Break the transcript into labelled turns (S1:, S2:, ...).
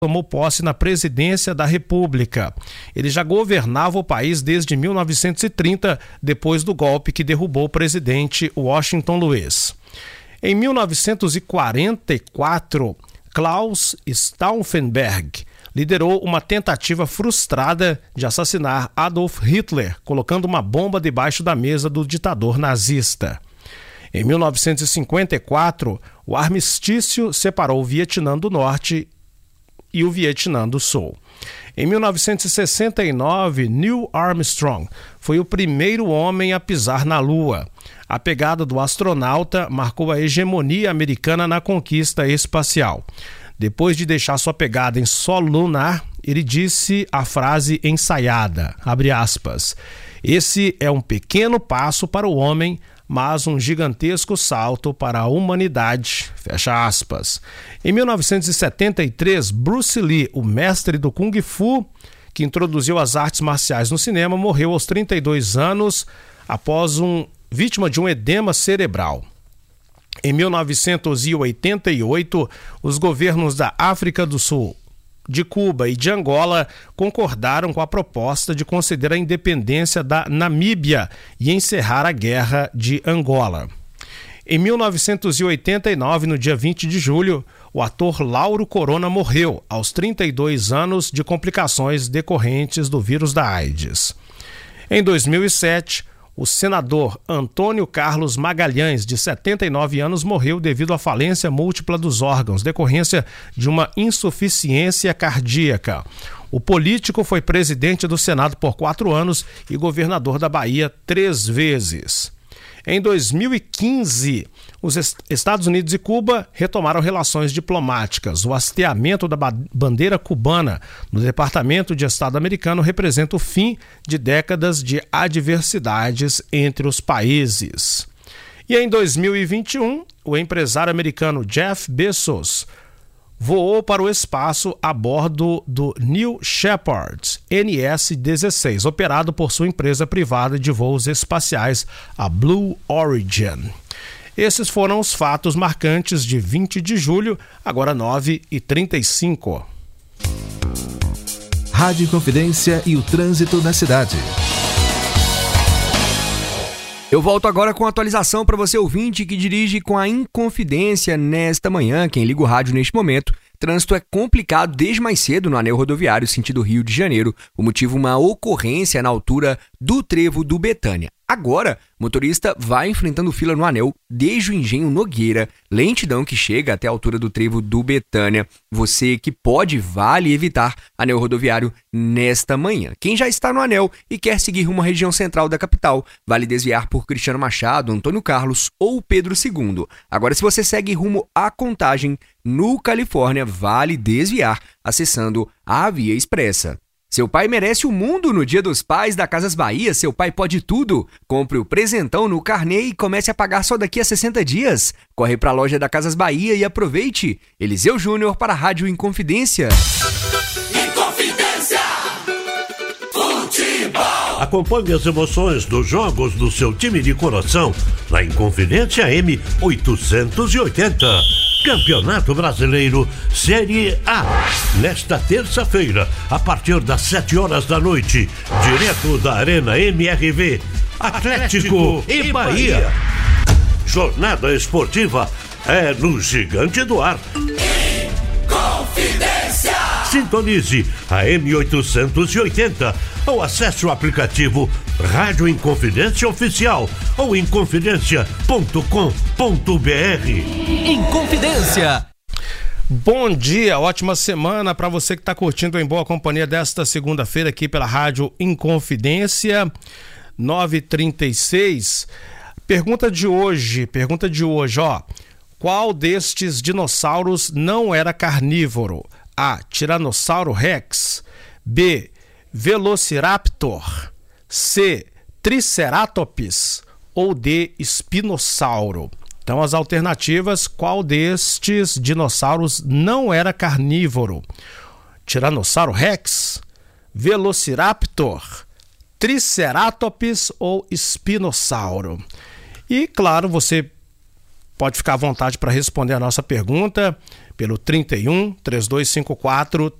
S1: tomou posse na presidência da República. Ele já governava o país desde 1930, depois do golpe que derrubou o presidente Washington Luiz. Em 1944, Klaus Stauffenberg liderou uma tentativa frustrada de assassinar Adolf Hitler, colocando uma bomba debaixo da mesa do ditador nazista. Em 1954, o armistício separou o Vietnã do Norte e o Vietnã do Sul. Em 1969, Neil Armstrong foi o primeiro homem a pisar na Lua. A pegada do astronauta marcou a hegemonia americana na conquista espacial. Depois de deixar sua pegada em solo lunar, ele disse a frase ensaiada, abre aspas, "Esse é um pequeno passo para o homem, mas um gigantesco salto para a humanidade", fecha aspas. Em 1973, Bruce Lee, o mestre do Kung Fu, que introduziu as artes marciais no cinema, morreu aos 32 anos após vítima de um edema cerebral. Em 1988, os governos da África do Sul, de Cuba e de Angola concordaram com a proposta de conceder a independência da Namíbia e encerrar a Guerra de Angola. Em 1989, no dia 20 de julho, o ator Lauro Corona morreu aos 32 anos de complicações decorrentes do vírus da AIDS. Em 2007, o senador Antônio Carlos Magalhães, de 79 anos, morreu devido à falência múltipla dos órgãos, decorrência de uma insuficiência cardíaca. O político foi presidente do Senado por 4 anos e governador da Bahia 3 vezes. Em 2015, os Estados Unidos e Cuba retomaram relações diplomáticas. O hasteamento da bandeira cubana no Departamento de Estado americano representa o fim de décadas de adversidades entre os países. E em 2021, o empresário americano Jeff Bezos voou para o espaço a bordo do New Shepard NS-16, operado por sua empresa privada de voos espaciais, a Blue Origin. Esses foram os fatos marcantes de 20 de julho, agora 9h35.
S2: Rádio Inconfidência e o trânsito na cidade.
S3: Eu volto agora com a atualização para você ouvinte que dirige com a Inconfidência nesta manhã. Quem liga o rádio neste momento, trânsito é complicado desde mais cedo no anel rodoviário sentido Rio de Janeiro. O motivo, uma ocorrência na altura do trevo do Betânia. Agora, o motorista vai enfrentando fila no anel desde o Engenho Nogueira, lentidão que chega até a altura do trevo do Betânia. Você que vale evitar anel rodoviário nesta manhã. Quem já está no anel e quer seguir rumo à região central da capital, vale desviar por Cristiano Machado, Antônio Carlos ou Pedro II. Agora, se você segue rumo à Contagem, no Califórnia, vale desviar acessando a Via Expressa. Seu pai merece o mundo no Dia dos Pais da Casas Bahia. Seu pai pode tudo. Compre o presentão no carnê e comece a pagar só daqui a 60 dias. Corre para a loja da Casas Bahia e aproveite. Eliseu Júnior para a Rádio Inconfidência.
S4: Inconfidência. Futebol.
S5: Acompanhe as emoções dos jogos do seu time de coração na Inconfidência M880. Campeonato Brasileiro Série A. Nesta terça-feira, a partir das 7 horas da noite, direto da Arena MRV, Atlético e Bahia. Jornada esportiva é no Gigante do Ar.
S4: Inconfidência.
S5: Sintonize a M880 ou acesse o aplicativo Rádio Inconfidência Oficial ou inconfidencia.com.br.
S3: Inconfidência.
S1: Bom dia, ótima semana para você que está curtindo em boa companhia desta segunda-feira aqui pela Rádio Inconfidência, 9h36. Pergunta de hoje, ó. Qual destes dinossauros não era carnívoro? A. Tiranossauro Rex. B. Velociraptor. C. Triceratops. Ou D. Espinossauro. Então, as alternativas, qual destes dinossauros não era carnívoro? Tiranossauro Rex, Velociraptor, Triceratops ou Espinossauro? E, claro, você pode ficar à vontade para responder a nossa pergunta pelo 31 3254